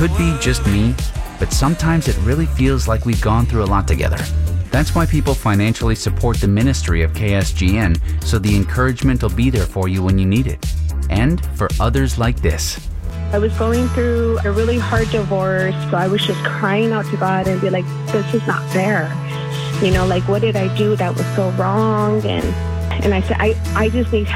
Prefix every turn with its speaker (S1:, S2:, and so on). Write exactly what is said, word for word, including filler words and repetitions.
S1: could be just me, but sometimes it really feels like we've gone through a lot together. That's why people financially support the ministry of K S G N, so the encouragement will be there for you when you need it. And for others like this.
S2: I was going through a really hard divorce, so I was just crying out to God and be like, this is not fair. You know, like, what did I do that was so wrong? And and I said, I, I just need